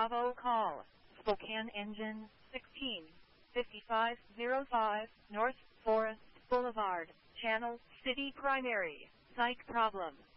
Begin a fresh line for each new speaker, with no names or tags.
Bravo call. Spokane engine 165505 North Forest Boulevard, Channel City primary. Psych problem.